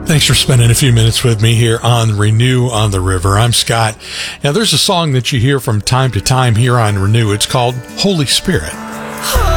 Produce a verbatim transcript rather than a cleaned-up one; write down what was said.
Thanks for spending a few minutes with me here on Renew on the River. I'm Scott. Now, there's a song that you hear from time to time here on Renew. It's called Holy Spirit.